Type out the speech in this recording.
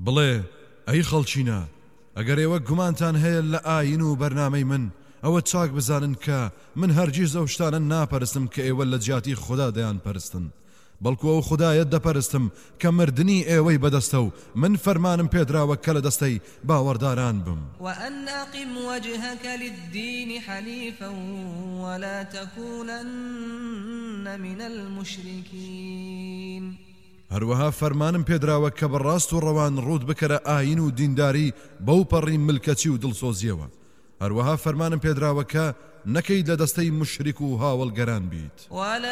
بڵێ ئەی خەڵچینە ئەگەر ئێوە گومانتان هەیە لە ئاین و بەرنامەی من ئەوە چاک بزانن کە من هەرگیز ئەو شتانە ناپەرستم کە ئێوە لە جیاتی خوددا دەیان پەرستن بەڵکو ئەو خودایەت دەپەرستم کە مردنی ئێوەی بەدەستە و من فەرمانم پێدراوە کە لە دەستەی باوەڕداران بم وأن أقم وجهك للدين حنيفا ولا تكونن من المشركين هەروەها فەرمانم پێدراوە کە بەڕاست و ڕەوان ڕوود بکەرە ئاین و دینداری بەو پەڕی ملکەچی و دڵسۆزیەوە هەروەها فەرمانم پێدراوە کە نەکەیت لە دەستەی مشریک و هاوڵگەران بیت